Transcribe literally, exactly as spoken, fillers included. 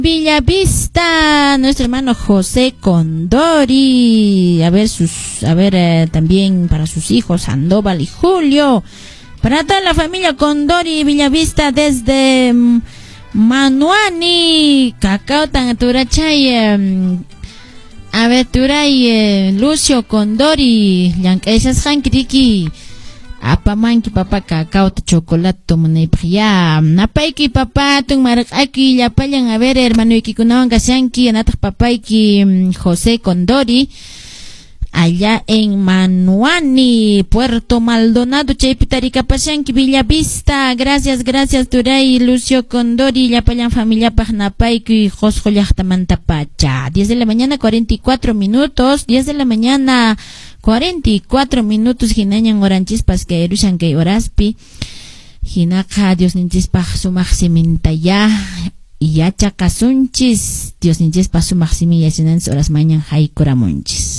Villavista, nuestro hermano José Condori, a ver sus, a ver eh, también para sus hijos Sandoval y Julio, para toda la familia Condori Villavista desde um, Manuani, Cacao Tangaturachay, eh, a ver Turay, eh, Lucio Condori, Yancaisas Hankiriki, Apamanki papa cacao chocolate monepria napaiki papa tung marak aquí ya payan a ver hermano iki kunawan kasyanki anatak papaiki José Condori allá en Manuani, Puerto Maldonado, Chaypitarika Pashanki, Villavista. Gracias, gracias Turay, Lucio Condori, ya payan familia Pajnapaiki, Josjo Yachtamantapacha. diez de la mañana, cuarenta y cuatro minutos, diez de la mañana, cuarenta y cuatro minutos, Hinañan Oranchispas, que Erushan que Oraspi, Hinaka, Dios Ninchispaj, su maximintaya, y Yacha Casunchis, Dios Ninchispaj, su maximilla, Sinans Horas Mañan, Haikuramunchis.